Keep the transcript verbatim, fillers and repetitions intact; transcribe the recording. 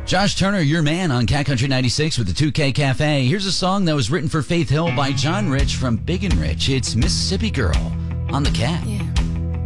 Josh Turner, your man on Cat Country ninety-six with the two K Cafe. Here's a song that was written for Faith Hill by John Rich from Big and Rich. It's Mississippi Girl on the Cat. Yeah.